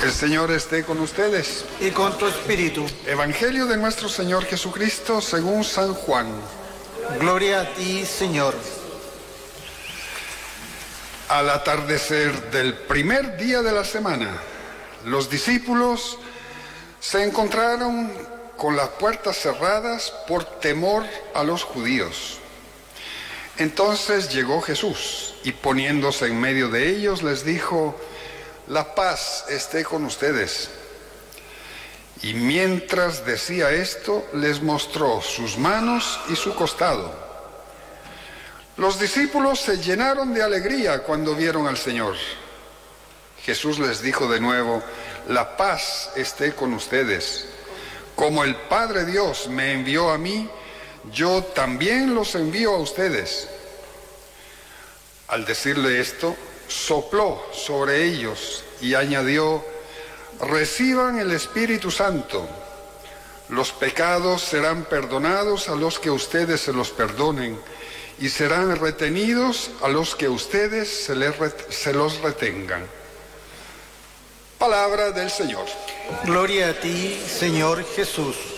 El Señor esté con ustedes. Y con tu espíritu. Evangelio de nuestro Señor Jesucristo según San Juan. Gloria a ti, Señor. Al atardecer del primer día de la semana, los discípulos se encontraron con las puertas cerradas por temor a los judíos. Entonces llegó Jesús y poniéndose en medio de ellos les dijo: la paz esté con ustedes. Y mientras decía esto, les mostró sus manos y su costado. Los discípulos se llenaron de alegría cuando vieron al Señor. Jesús les dijo de nuevo: la paz esté con ustedes. Como el Padre Dios me envió a mí, yo también los envío a ustedes. Al decirle esto, sopló sobre ellos y añadió: reciban el Espíritu Santo. Los pecados serán perdonados a los que ustedes se los perdonen, y serán retenidos a los que ustedes se los retengan. Palabra del Señor. Gloria a ti, Señor Jesús.